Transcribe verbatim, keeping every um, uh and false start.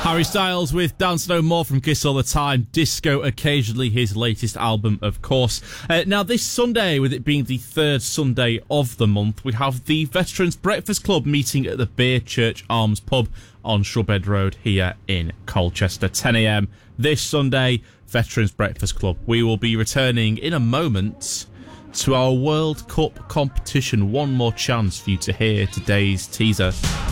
Harry Styles with Dance No More from Kiss All the Time. Disco occasionally, his latest album, of course. Uh, now, this Sunday, with it being the third Sunday of the month, we have the Veterans Breakfast Club meeting at the Beer Church Arms pub on Shrubhead Road here in Colchester. ten a.m. this Sunday, Veterans Breakfast Club. We will be returning in a moment to our World Cup competition. One more chance for you to hear today's teaser.